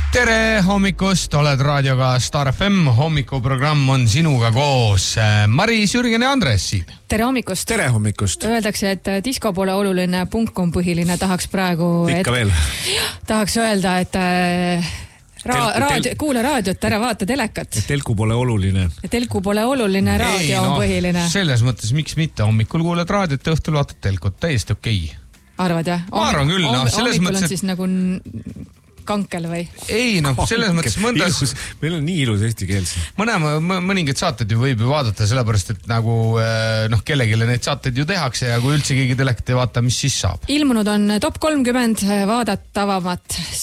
Tere hommikust, oled raadioga Star FM, hommikuprogramm on sinuga koos. Maris, Jürgen ja Andres siin. Tere hommikust. Tere hommikust. Öeldakse, et disko pole oluline, punk on põhiline. Tahaks praegu... Ikka veel. Tahaks öelda, et kuule raadiot, ära vaata telekat. Telku pole oluline. Telku pole oluline, raadio on põhiline. Selles mõttes, miks mitte, hommikul kuuled raadiot ja õhtul vaatad telkut, täiesti okei. Arvad, jah? Ma arvan küll, selles hommikul mõttes... on siis nagu... kankel või? Ei, selles mõttes mõndas... Meil on nii ilus eesti keels. Mõningad saated ju võib ju vaadata, sellepärast, et nagu kellegile neid saated ju tehakse ja kui üldse keegi telekat ei vaata, mis siis saab? Ilmunud on top 30 vaadatavamat